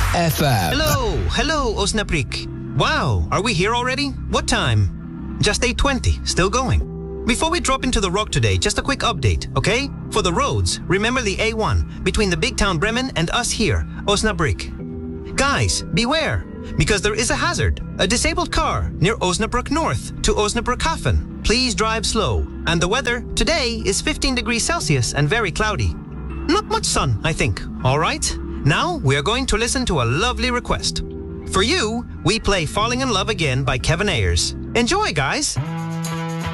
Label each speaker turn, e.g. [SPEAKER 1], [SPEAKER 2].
[SPEAKER 1] FM.
[SPEAKER 2] Hello, Osnabrück. Wow, are we here already? What time? Just 8:20, still going. Before we drop into the rock today, just a quick update, okay? For the roads, remember the A1 between the big town Bremen and us here, Osnabrück. Guys, beware, because there is a hazard. A disabled car near Osnabrück North to Osnabrück Hafen. Please drive slow. And the weather today is 15 degrees Celsius and very cloudy. Not much sun, I think. All right? Now we are going to listen to a lovely request. For you, we play Falling in Love Again by Kevin Ayers. Enjoy, guys!